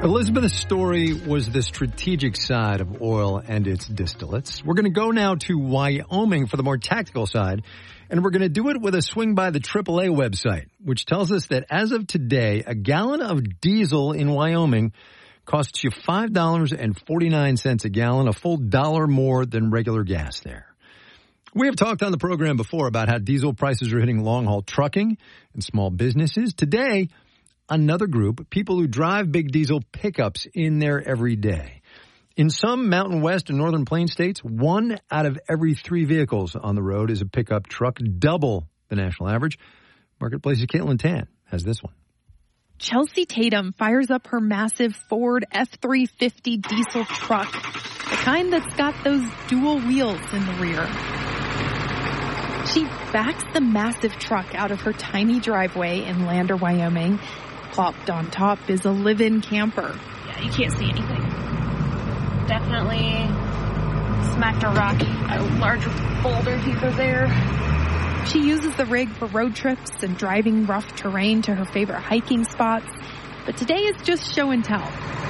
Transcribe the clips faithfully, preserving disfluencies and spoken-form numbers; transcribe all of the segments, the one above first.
Elizabeth's story was the strategic side of oil and its distillates. We're going to go now to Wyoming for the more tactical side, and we're going to do it with a swing by the triple A website, which tells us that as of today, a gallon of diesel in Wyoming costs you five dollars and forty-nine cents a gallon, a full dollar more than regular gas there. We have talked on the program before about how diesel prices are hitting long-haul trucking and small businesses. Today, another group, people who drive big diesel pickups in there every day. In some Mountain West and Northern Plains states, one out of every three vehicles on the road is a pickup truck, double the national average. Marketplace's Caitlin Tan has this one. Chelsea Tatum fires up her massive Ford F three fifty diesel truck, the kind that's got those dual wheels in the rear. She backs the massive truck out of her tiny driveway in Lander, Wyoming. Plopped on top is a live-in camper. Yeah, you can't see anything. Definitely smacked a rock, a large boulder either there. She uses the rig for road trips and driving rough terrain to her favorite hiking spots. But today is just show and tell.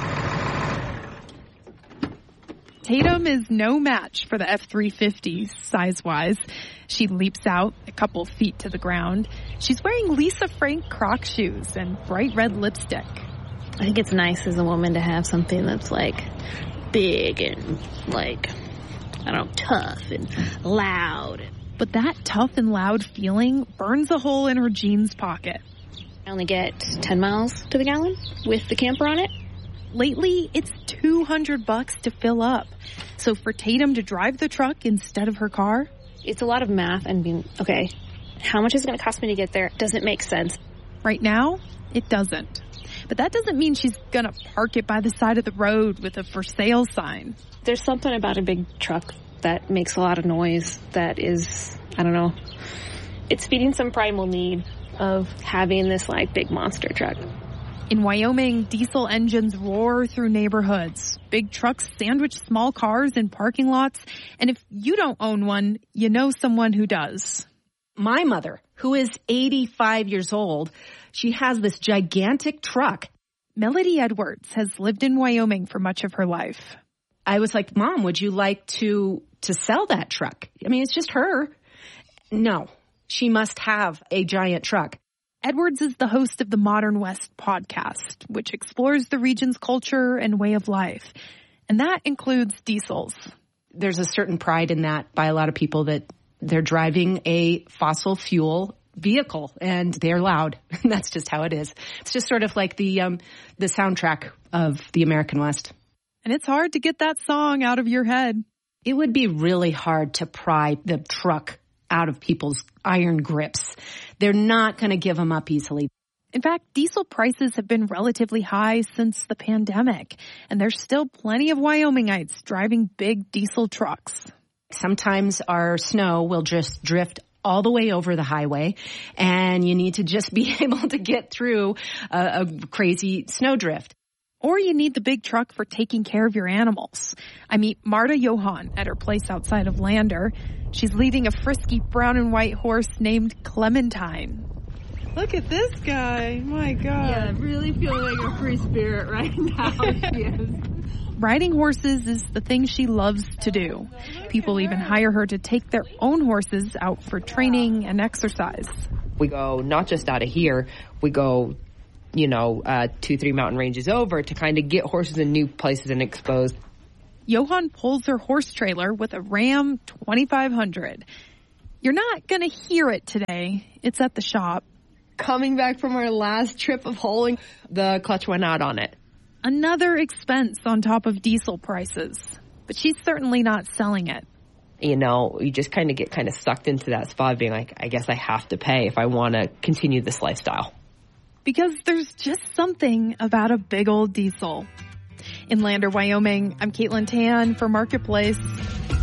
Tatum is no match for the F three fifty size-wise. She leaps out a couple feet to the ground. She's wearing Lisa Frank Croc shoes and bright red lipstick. I think it's nice as a woman to have something that's like big and like, I don't know, tough and loud. But that tough and loud feeling burns a hole in her jeans pocket. I only get ten miles to the gallon with the camper on it. Lately, it's two hundred bucks to fill up. So for Tatum to drive the truck instead of her car, it's a lot of math and being, okay, how much is it going to cost me to get there? Doesn't make sense. Right now, it doesn't. But that doesn't mean she's going to park it by the side of the road with a for sale sign. There's something about a big truck that makes a lot of noise that is, I don't know, it's feeding some primal need of having this like big monster truck. In Wyoming, diesel engines roar through neighborhoods. Big trucks sandwich small cars in parking lots. And if you don't own one, you know someone who does. My mother, who is eighty-five years old, she has this gigantic truck. Melody Edwards has lived in Wyoming for much of her life. I was like, Mom, would you like to, to sell that truck? I mean, it's just her. No, she must have a giant truck. Edwards is the host of the Modern West podcast, which explores the region's culture and way of life. And that includes diesels. There's a certain pride in that by a lot of people that they're driving a fossil fuel vehicle and they're loud. That's just how it is. It's just sort of like the um, the soundtrack of the American West. And it's hard to get that song out of your head. It would be really hard to pry the truck out of people's iron grips. They're not going to give them up easily. In fact, diesel prices have been relatively high since the pandemic, and there's still plenty of Wyomingites driving big diesel trucks. Sometimes our snow will just drift all the way over the highway, and you need to just be able to get through a, a crazy snowdrift. Or you need the big truck for taking care of your animals. I meet Marta Johan at her place outside of Lander. She's leading a frisky brown and white horse named Clementine. Look at this guy. My God. Yeah, really feeling like a free spirit right now. She is. Riding horses is the thing she loves to do. People even hire her to take their own horses out for training and exercise. We go not just out of here, we go, you know, uh, two, three mountain ranges over to kind of get horses in new places and exposed. Johan pulls her horse trailer with a Ram twenty-five hundred. You're not going to hear it today. It's at the shop. Coming back from our last trip of hauling, the clutch went out on it. Another expense on top of diesel prices. But she's certainly not selling it. You know, you just kind of get kind of sucked into that spot of being like, I guess I have to pay if I want to continue this lifestyle. Because there's just something about a big old diesel. In Lander, Wyoming, I'm Caitlin Tan for Marketplace.